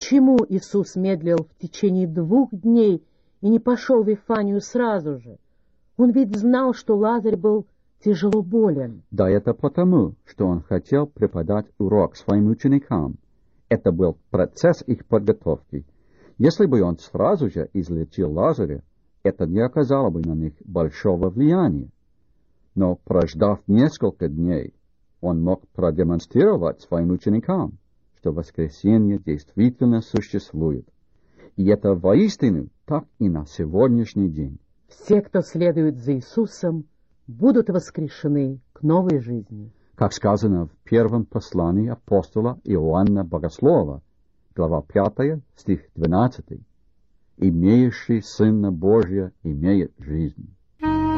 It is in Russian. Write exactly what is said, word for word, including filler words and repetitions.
Почему Иисус медлил в течение двух дней и не пошел в Вифанию сразу же? Он ведь знал, что Лазарь был тяжело болен. Да это потому, что он хотел преподать урок своим ученикам. Это был процесс их подготовки. Если бы он сразу же излечил Лазаря, это не оказало бы на них большого влияния. Но, прождав несколько дней, он мог продемонстрировать своим ученикам, что воскресенье действительно существует. И это воистину так и на сегодняшний день. Все, кто следует за Иисусом, будут воскрешены к новой жизни. Как сказано в первом послании апостола Иоанна Богослова, глава пятая, стих двенадцатый. «Имеющий Сына Божия имеет жизнь».